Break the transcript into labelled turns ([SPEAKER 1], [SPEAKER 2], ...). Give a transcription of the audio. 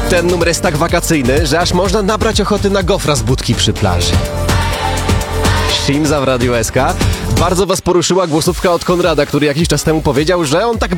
[SPEAKER 1] Ten numer jest tak wakacyjny, że aż można nabrać ochoty na gofra z budki przy plaży. Simza w Radiu SK. Bardzo was poruszyła głosówka od Konrada, który jakiś czas temu powiedział, że on tak